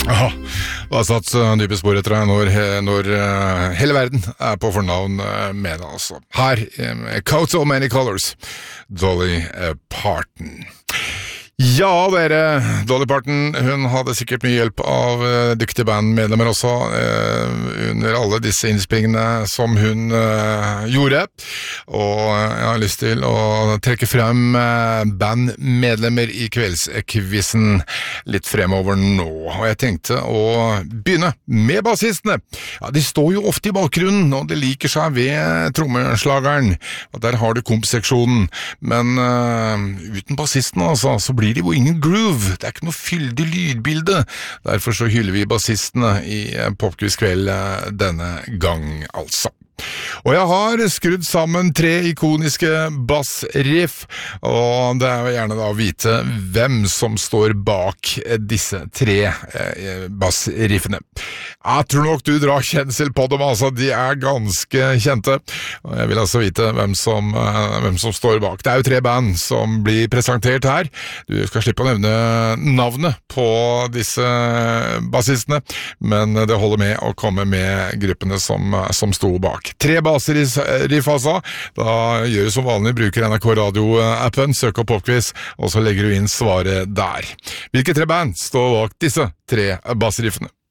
Ja, det har satt dype spor etter deg når hele verden på fornavn med det, altså. Her, Coat of Many Colors, Dolly Parton. Ja, dere, Dolly Parton, hun hadde sikkert mye hjelp av dyktige bandmedlemmer også, under alle disse innspillingene som hun gjorde. Og jeg har lyst til å trekke frem bandmedlemmer i kveldsquizen litt fremover nå. Og jeg tenkte å begynne med bassistene. Ja, de står jo ofte i bakgrunnen, og det liker seg ved trommeslageren. Og der har du kompseksjonen. Men uten bassisten, altså, så blir det jo ingen groove, det ikke noe fyldig lydbilde. Derfor så hyller vi bassistene i Popquiz kveld denne gang, altså. Og jeg har skrudd sammen 3 ikoniske bassriff, og det jo gjerne da å vite hvem som står bak disse 3 bassriffene. Jeg tror nok du drar kjensel på dem, altså, de ganske kjente, og jeg vil altså vite hvem som står bak. Det jo 3 band som blir presentert her. Du skal slippe å nevne navnet på disse bassistene, men det holder med å komme med gruppene som sto bak. 3 bassriff, altså. Da gjør du som vanlig, bruker NRK Radio-appen, søk opp Popquiz, og så legger du inn svaret der. Hvilke 3 band står bak disse 3 bassriffene?